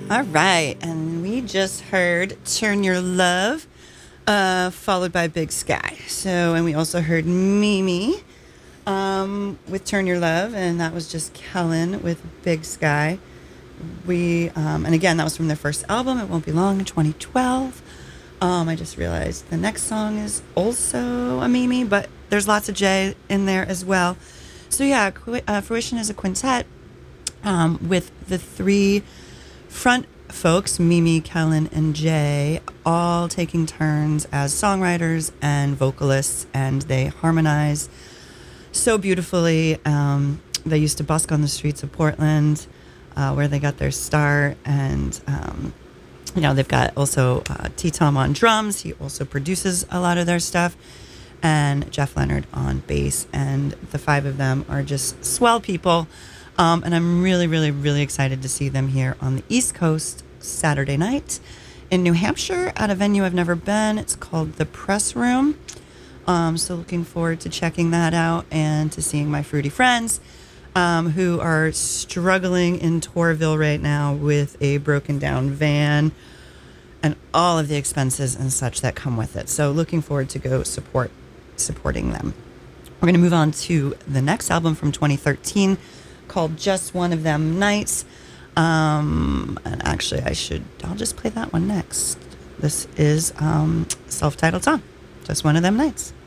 All right, and we just heard Turn Your Love, followed by Big Sky. So, and we also heard Mimi with Turn Your Love, and that was just Kellen with Big Sky. And again, that was from their first album, It Won't Be Long, in 2012. I just realized the next song is also a Mimi, but there's lots of J in there as well. So yeah, Fruition is a quintet with the three front folks, Mimi, Kellen, and Jay, all taking turns as songwriters and vocalists, and they harmonize so beautifully. They used to busk on the streets of Portland, where they got their start, and they've got also T-Tom on drums. He also produces a lot of their stuff, and Jeff Leonard on bass, and the five of them are just swell people. And I'm really, really, really excited to see them here on the East Coast Saturday night in New Hampshire at a venue I've never been. It's called The Press Room. So looking forward to checking that out and to seeing my fruity friends who are struggling in Torville right now with a broken down van and all of the expenses and such that come with it. So looking forward to go supporting them. We're going to move on to the next album from 2013 called Just One of Them Nights. And actually, I'll just play that one next. This is self-titled song, Just One of Them Nights.